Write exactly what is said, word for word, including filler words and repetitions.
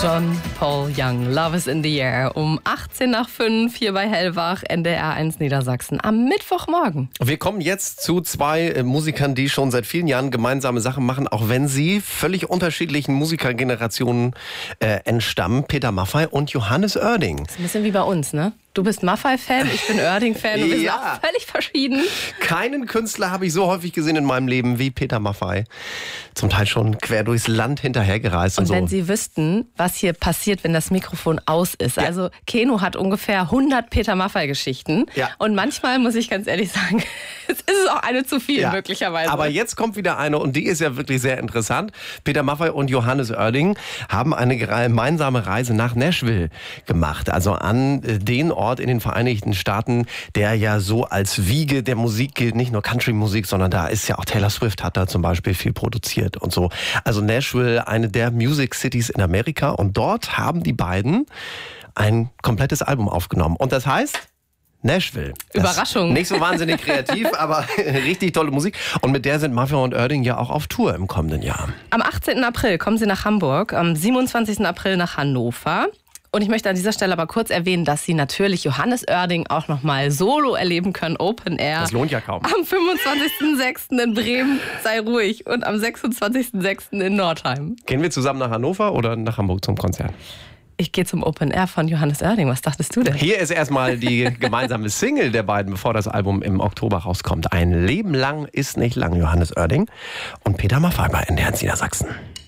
John Paul Young, Love is in the Air. Um achtzehn nach fünf hier bei Hellwach, N D R eins Niedersachsen am Mittwochmorgen. Wir kommen jetzt zu zwei äh, Musikern, die schon seit vielen Jahren gemeinsame Sachen machen, auch wenn sie völlig unterschiedlichen Musikergenerationen äh, entstammen. Peter Maffay und Johannes Oerding. Das ist ein bisschen wie bei uns, ne? Du bist Maffay-Fan, ich bin Oerding-Fan und wir Ja. sind auch völlig verschieden. Keinen Künstler habe ich so häufig gesehen in meinem Leben wie Peter Maffay. Zum Teil schon quer durchs Land hinterhergereist und, Und wenn so. Sie wüssten, was hier passiert, wenn das Mikrofon aus ist. Ja. Also Keno hat ungefähr hundert Peter Maffay-Geschichten. Ja. Und manchmal, muss ich ganz ehrlich sagen, es ist auch eine zu viel Ja. möglicherweise. Aber jetzt kommt wieder eine und die ist ja wirklich sehr interessant. Peter Maffay und Johannes Oerding haben eine gemeinsame Reise nach Nashville gemacht. Also an den Ort in den Vereinigten Staaten, der ja so als Wiege der Musik gilt. Nicht nur Country-Musik, sondern da ist ja auch Taylor Swift hat da zum Beispiel viel produziert und so. Also Nashville, eine der Music Cities in Amerika. Und dort haben die beiden ein komplettes Album aufgenommen. Und das heißt Nashville. Das Überraschung. Nicht so wahnsinnig kreativ, aber richtig tolle Musik. Und mit der sind Maffay und Oerding ja auch auf Tour im kommenden Jahr. Am achtzehnten April kommen sie nach Hamburg, am siebenundzwanzigsten April nach Hannover. Und ich möchte an dieser Stelle aber kurz erwähnen, dass Sie natürlich Johannes Oerding auch nochmal solo erleben können, Open Air. Das lohnt ja kaum. Am fünfundzwanzigsten sechsten in Bremen, sei ruhig, und am sechsundzwanzigsten sechsten in Nordheim. Gehen wir zusammen nach Hannover oder nach Hamburg zum Konzert? Ich gehe zum Open Air von Johannes Oerding. Was dachtest du denn? Hier ist erstmal die gemeinsame Single der beiden, bevor das Album im Oktober rauskommt. Ein Leben lang ist nicht lang, Johannes Oerding und Peter Maffay bei N D R eins Niedersachsen.